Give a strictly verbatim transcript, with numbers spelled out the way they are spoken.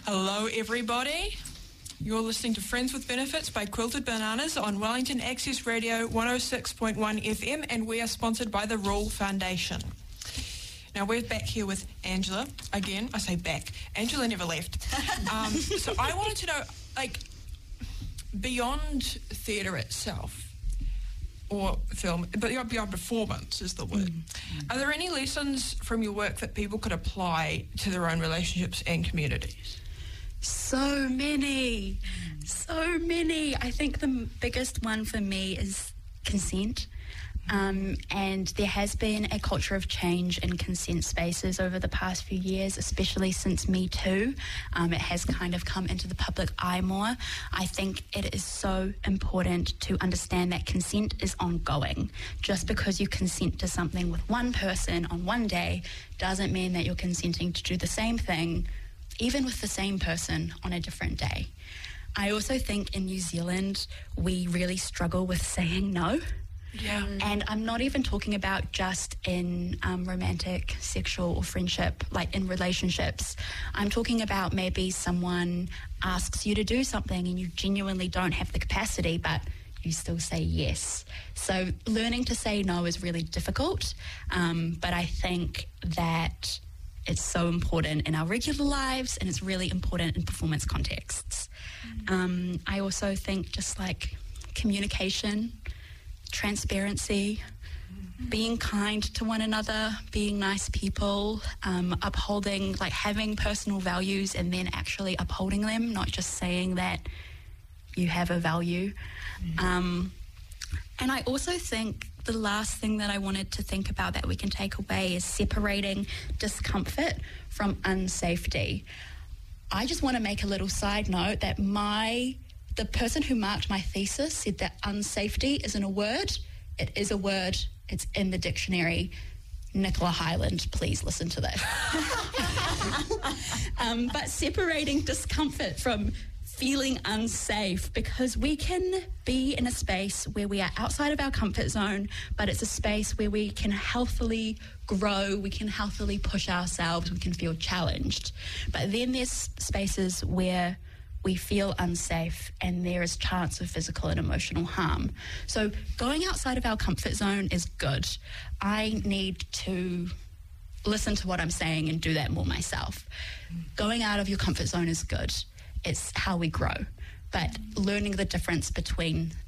Hello, everybody. You're listening to Friends with Benefits by Quilted Bananas on Wellington Access Radio one oh six point one F M, and we are sponsored by the Rule Foundation. Now, we're back here with Angela. Again, I say back. Angela never left. Um, so I wanted to know, like, beyond theatre itself, or film, but beyond performance is the word, mm-hmm. Are there any lessons from your work that people could apply to their own relationships and communities? So many, so many. I think the biggest one for me is consent. Um, and there has been a culture of change in consent spaces over the past few years, especially since Me Too. Um, it has kind of come into the public eye more. I think it is so important to understand that consent is ongoing. Just because you consent to something with one person on one day doesn't mean that you're consenting to do the same thing, even with the same person, on a different day. I also think in New Zealand, we really struggle with saying no. Yeah. And I'm not even talking about just in um, romantic, sexual or friendship, like in relationships. I'm talking about maybe someone asks you to do something and you genuinely don't have the capacity, but you still say yes. So learning to say no is really difficult, um, but I think that it's so important in our regular lives, and it's really important in performance contexts. Mm-hmm. Um, I also think just like communication, transparency, mm-hmm. being kind to one another, being nice people, um, upholding, like having personal values and then actually upholding them, not just saying that you have a value. Mm-hmm. Um, and I also think the last thing that I wanted to think about that we can take away is separating discomfort from unsafety. I just want to make a little side note that my the person who marked my thesis said that unsafety isn't a word. It is a word. It's in the dictionary. Nicola Highland, please listen to this. um, but separating discomfort from feeling unsafe, because we can be in a space where we are outside of our comfort zone, but it's a space where we can healthily grow, we can healthily push ourselves, we can feel challenged. But then there's spaces where we feel unsafe and there is chance of physical and emotional harm. So going outside of our comfort zone is good. I need to listen to what I'm saying and do that more myself. Going out of your comfort zone is good. It's how we grow. But learning the difference between